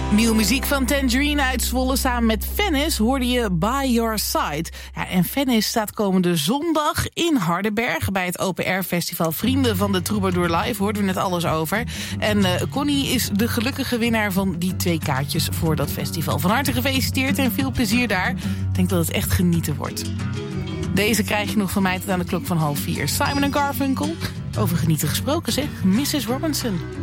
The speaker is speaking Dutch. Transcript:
Nieuwe muziek van Tangerine uit Zwolle. Samen met Venice hoorde je By Your Side. Ja, en Venice staat komende zondag in Hardenberg bij het Open Air Festival Vrienden van de Troubadour Live. Hoorden we net alles over. En Connie is de gelukkige winnaar van die 2 kaartjes voor dat festival. Van harte gefeliciteerd en veel plezier daar. Ik denk dat het echt genieten wordt. Deze krijg je nog van mij tot aan de klok van 3:30. Simon & Garfunkel. Over genieten gesproken zeg, Mrs. Robinson.